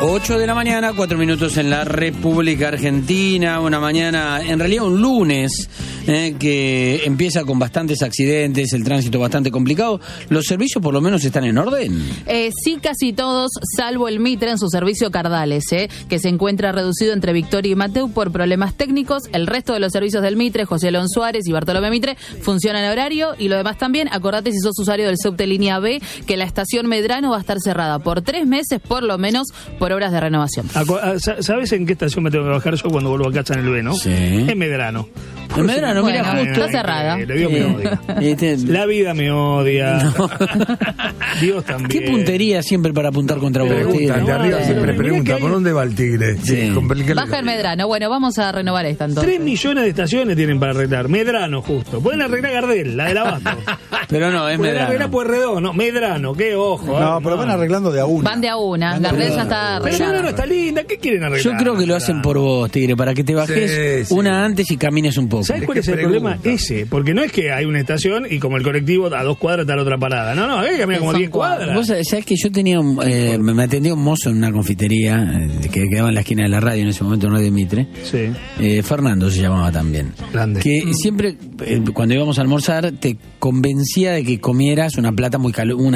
8 de la mañana, 4 minutos en la República Argentina. Una mañana, en realidad un lunes, que empieza con bastantes accidentes, el tránsito bastante complicado. ¿Los servicios por lo menos están en orden? Sí, casi todos, salvo el Mitre en su servicio Cardales, que se encuentra reducido entre Victoria y Mateu por problemas técnicos. El resto de los servicios del Mitre, José Alonso Suárez y Bartolomé Mitre, funcionan en horario, y lo demás también. Acordate, si sos usuario del subte línea B, que la estación Medrano va a estar cerrada por 3 meses, por lo menos, por obras de renovación. ¿Sabes en qué estación me tengo que bajar yo cuando vuelvo a casa en el B, no? Sí. En Medrano. En Medrano, Bueno, mira, justo. está cerrada. Dios me odia. La vida me odia. No. Dios también. ¿Qué puntería siempre para apuntar contra vos? Preguntan, de arriba siempre pregunta, ¿por dónde va el tigre? Sí. Baja en Medrano. Bueno, vamos a renovar esta entonces. 3 millones de estaciones tienen para arreglar. Medrano, justo. Pueden arreglar Gardel, la del abasto. Pero no, es Pueden arreglar Medrano. Pueyrredón, no, Medrano, qué ojo. No, pero van arreglando de a una. Van de a una. Gardel ya está Pero arreglada. Medrano está linda, ¿qué quieren arreglar? Yo creo que lo hacen por vos, tigre, para que te bajes Sí. una antes y camines un poco. ¿Sabes cuál es el pregunta. problema? Ese, porque no es que hay una estación y como el colectivo a 2 cuadras está la otra parada. No, hay que caminar como Son 10 cuadras. Vos sabés que yo tenía me atendía un mozo en una confitería que quedaba en la esquina de la radio en ese momento, en Radio Mitre. Sí. Fernando se llamaba también. Grande. Que siempre, cuando íbamos a almorzar, te convencía de que comieras un plato muy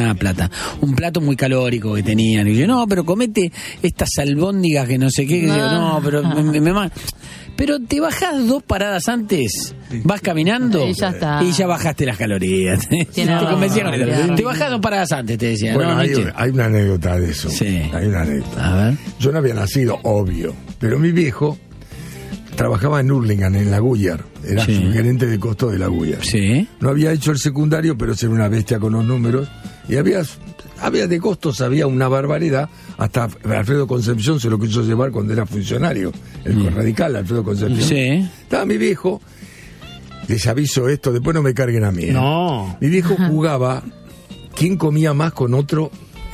calórico que tenían. Y yo, no, pero comete estas albóndigas que no sé qué. Que yo, no, pero pero te bajás 2 paradas antes, vas caminando Y ya está. y ya bajaste las calorías. Te convencía con eso. Te bajás 2 paradas antes, te decía. Bueno, no, hay una anécdota de eso. Sí. Hay una anécdota. A ver. Yo no había nacido, obvio, pero mi viejo trabajaba en Hurlingham, en la Guyar. Era Sí. subgerente de costo de la Guyar. Sí. No había hecho el secundario, pero era una bestia con los números. Y había de costos, había una barbaridad. Hasta Alfredo Concepción se lo quiso llevar cuando era funcionario. El radical, Alfredo Concepción. Sí. Estaba mi viejo. Les aviso esto, después no me carguen a mí. No. Mi viejo jugaba quién comía más con otro,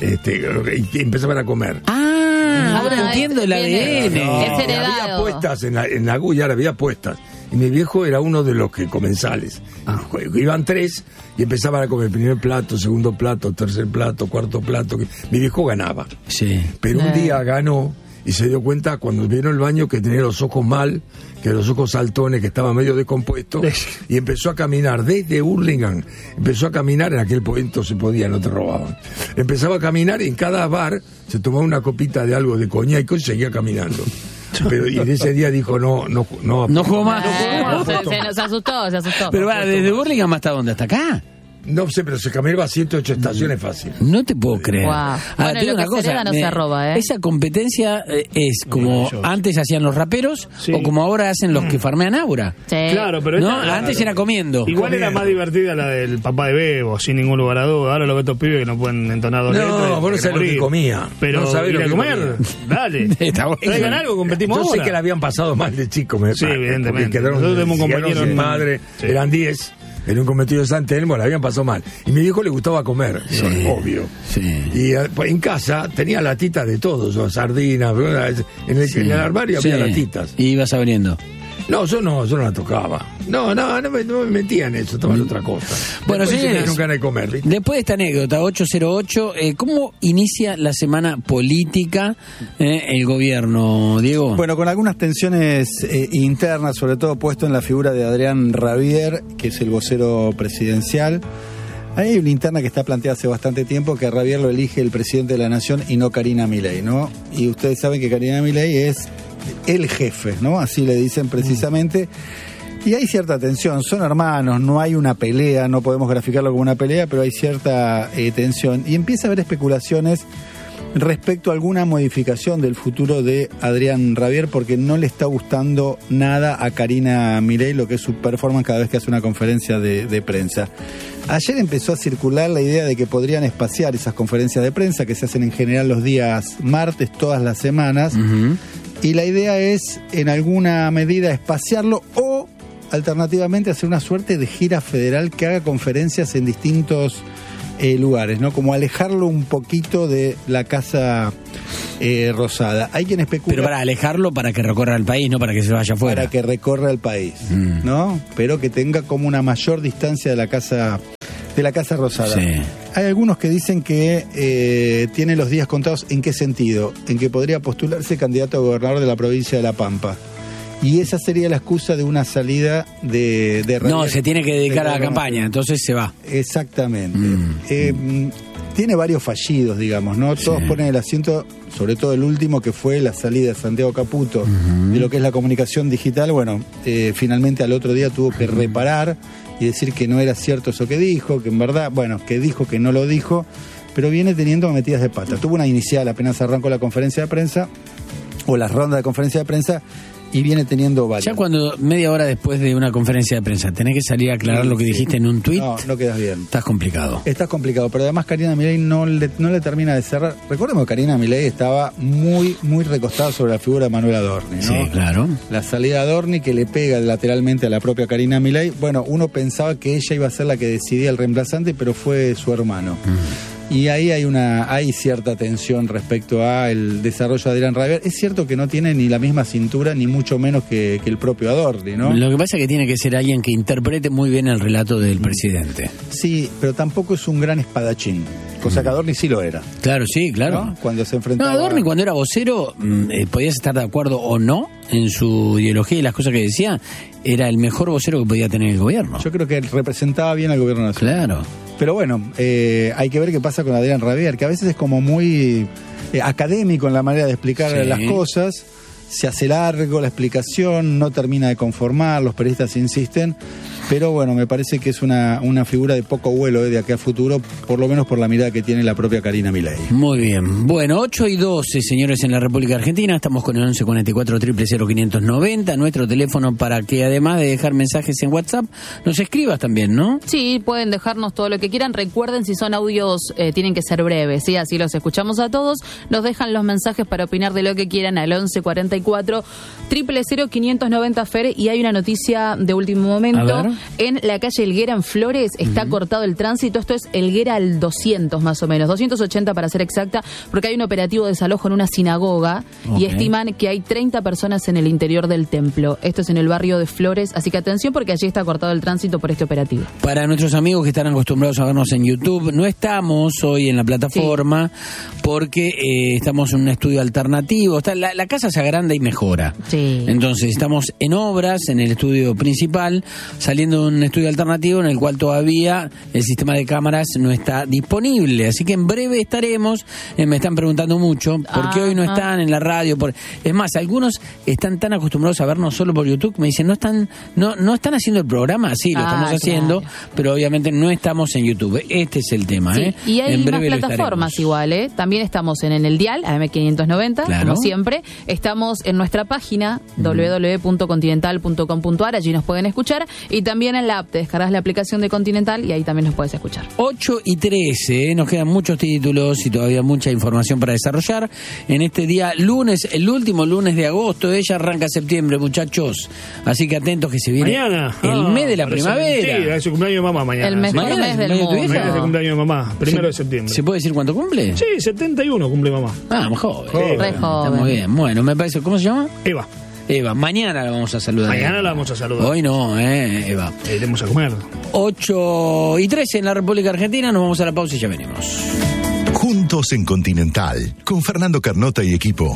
y empezaban a comer. Ahora entiendo el ADN. Es heredado. Había apuestas en la Guyar, había apuestas. Y mi viejo era uno de los que comensales. Iban 3 y empezaban a comer primer plato, segundo plato, tercer plato, cuarto plato. Mi viejo ganaba. Sí. Pero un día ganó y se dio cuenta cuando vieron el baño que tenía los ojos mal, que los ojos saltones, que estaba medio descompuesto, y empezó a caminar desde Hurlingham. Empezó a caminar, en aquel momento se podía, no te robaban. Empezaba a caminar y en cada bar se tomaba una copita de algo de coñac y seguía caminando. Pero y en ese día dijo no juego más. Se asustó. Pero va, desde Burlingame hasta dónde, hasta acá. No sé, pero se caminaba 108 estaciones fácil. No te puedo creer. Wow. Ahora, Bueno, te digo lo una que se hereda no se roba, Esa competencia es como antes hacían los raperos, Sí. o como ahora hacen los que farmean Aura. Sí. Claro, pero ¿No? esta- Antes era comiendo. Igual era más divertida la del papá de Bebo, sin ningún lugar a duda. Ahora lo ve estos pibes que no pueden entonar 2 No, letras. vos no quieren sabés lo que morir. comía. Pero No sabés ir lo a que comer, comía. dale. Está bueno. Traigan algo, competimos Yo sé ahora. que la habían pasado mal de chico, Sí, evidentemente. porque quedaron, Nosotros tenemos un compañero sin en- madre, Sí. eran 10, en un cometido de San Telmo, la habían pasado mal. Y mi viejo le gustaba comer, obvio. Sí. Y pues, en casa tenía latitas de todo, sardinas, en el armario había latitas. Y ibas abriendo. No, yo no la tocaba. No me metía en eso, tomaba otra cosa. Bueno, Después señores, tenía un ganas de comer, ¿viste? Después de esta anécdota, 808, ¿cómo inicia la semana política el gobierno, Diego? Bueno, con algunas tensiones internas, sobre todo puesto en la figura de Adrián Rabier, que es el vocero presidencial. Hay una interna que está planteada hace bastante tiempo, que a Rabier lo elige el presidente de la Nación y no Karina Milei, ¿no? Y ustedes saben que Karina Milei es el jefe, ¿no? Así le dicen precisamente. Y hay cierta tensión, son hermanos, no hay una pelea, no podemos graficarlo como una pelea, pero hay cierta tensión. Y empieza a haber especulaciones respecto a alguna modificación del futuro de Adrián Rabier, porque no le está gustando nada a Karina Milei lo que es su performance cada vez que hace una conferencia de prensa. Ayer empezó a circular la idea de que podrían espaciar esas conferencias de prensa que se hacen en general los días martes todas las semanas. Ujú. Y la idea es, en alguna medida, espaciarlo o, alternativamente, hacer una suerte de gira federal que haga conferencias en distintos lugares, ¿no? Como alejarlo un poquito de la Casa Rosada. Hay quien especula... Pero para alejarlo, para que recorra el país, no para que se vaya afuera. Para que recorra el país, ¿no? Pero que tenga como una mayor distancia de la Casa Rosada. Sí. Hay algunos que dicen que tiene los días contados. ¿En qué sentido? En que podría postularse candidato a gobernador de la provincia de La Pampa. Y esa sería la excusa de una salida de No, se tiene que dedicar a la campaña, entonces se va. Exactamente. Tiene varios fallidos, digamos, ¿no? Todos ponen el acento, sobre todo el último, que fue la salida de Santiago Caputo de lo que es la comunicación digital. Bueno, finalmente al otro día tuvo que reparar y decir que no era cierto eso que dijo, que en verdad, bueno, que dijo que no lo dijo, pero viene teniendo metidas de pata. Tuvo una inicial, apenas arrancó la conferencia de prensa, o la ronda de conferencia de prensa, y viene teniendo varias. Ya cuando media hora después de una conferencia de prensa tenés que salir a aclarar lo que dijiste en un tuit. No quedas bien. Estás complicado. Estás complicado, pero además Karina Milei no le termina de cerrar. Recordemos que Karina Milei estaba muy recostada sobre la figura de Manuel Adorni, ¿no? Sí, claro. La salida de Adorni que le pega lateralmente a la propia Karina Milei. Bueno, uno pensaba que ella iba a ser la que decidía el reemplazante, pero fue su hermano. Y ahí hay cierta tensión respecto al desarrollo de Adrián Rabier. Es cierto que no tiene ni la misma cintura, ni mucho menos que el propio Adorni, ¿no? Lo que pasa es que tiene que ser alguien que interprete muy bien el relato del presidente. Sí, pero tampoco es un gran espadachín, cosa que Adorni sí lo era. Claro, sí, claro. ¿No? Cuando se enfrentaba... No, Adorni cuando era vocero, podías estar de acuerdo o no en su ideología y las cosas que decía, era el mejor vocero que podía tener el gobierno. Yo creo que representaba bien al gobierno nacional. Claro. Pero bueno, hay que ver qué pasa con Adrián Rabier, que a veces es como muy académico en la manera de explicar las cosas. Se hace largo la explicación, no termina de conformar, los periodistas insisten, pero bueno, me parece que es una figura de poco vuelo de aquí a futuro, por lo menos por la mirada que tiene la propia Karina Milei. Muy bien. Bueno, 8:12, señores, en la República Argentina. Estamos con el 1144-000-590, nuestro teléfono para que, además de dejar mensajes en WhatsApp, nos escribas también, ¿no? Sí, pueden dejarnos todo lo que quieran. Recuerden, si son audios, tienen que ser breves, ¿sí? Así los escuchamos a todos. Nos dejan los mensajes para opinar de lo que quieran al 1144-000-590 Fer. Y hay una noticia de último momento. En la calle Helguera, en Flores, está cortado el tránsito. Esto es Helguera al 200 más o menos, 280 para ser exacta, porque hay un operativo de desalojo en una sinagoga y estiman que hay 30 personas en el interior del templo. Esto es en el barrio de Flores, así que atención porque allí está cortado el tránsito por este operativo. Para nuestros amigos que están acostumbrados a vernos en YouTube, no estamos hoy en la plataforma porque estamos en un estudio alternativo. La casa se agranda y mejora. Sí. Entonces estamos en obras en el estudio principal, saliendo de un estudio alternativo en el cual todavía el sistema de cámaras no está disponible, así que en breve estaremos. Me están preguntando mucho por qué hoy no están en la radio. Es más, algunos están tan acostumbrados a vernos solo por YouTube, me dicen, no están haciendo el programa. Sí, lo estamos haciendo, pero obviamente no estamos en YouTube. Este es el tema. Sí. Y hay más plataformas igual, También estamos en el dial AM590, como siempre. Estamos en nuestra página www.continental.com.ar, allí nos pueden escuchar, y también en la app te descargas la aplicación de Continental y ahí también nos puedes escuchar. 8:13, nos quedan muchos títulos y todavía mucha información para desarrollar en este día lunes, el último lunes de agosto. Ella arranca septiembre, muchachos, así que atentos que se viene mañana el mes de la primavera. Mentira, es el cumpleaños de mamá mañana. El mejor mes del mundo. Mañana es el cumpleaños de mamá, 1 de septiembre. ¿Se puede decir cuánto cumple? Sí, 71 cumple mamá. Muy joven. Re joven. Está muy bien. Bueno, me parece, ¿cómo se llama? Eva, mañana la vamos a saludar. Mañana la vamos a saludar. Hoy no, Eva. Iremos a comer. 8:13 en la República Argentina, nos vamos a la pausa y ya venimos. Juntos en Continental, con Fernando Carnota y equipo.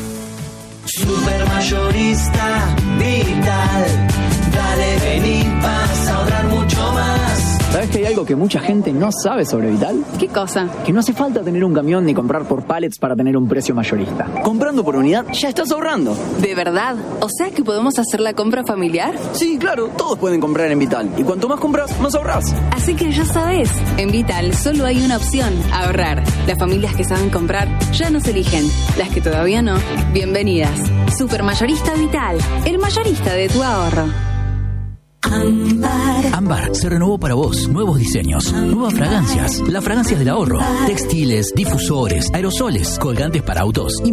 Supermayorista Vital, dale, vení, vas a ahorrar mucho más. ¿Sabes que hay algo que mucha gente no sabe sobre Vital? ¿Qué cosa? Que no hace falta tener un camión ni comprar por pallets para tener un precio mayorista. Comprando por unidad ya estás ahorrando. ¿De verdad? ¿O sea que podemos hacer la compra familiar? Sí, claro, todos pueden comprar en Vital. Y cuanto más compras, más ahorrás. Así que ya sabes, en Vital solo hay una opción, ahorrar. Las familias que saben comprar ya nos eligen. Las que todavía no, bienvenidas. Supermayorista Vital, el mayorista de tu ahorro. Ámbar se renovó para vos. Nuevos diseños, nuevas fragancias, las fragancias del ahorro, textiles, difusores, aerosoles, colgantes para autos y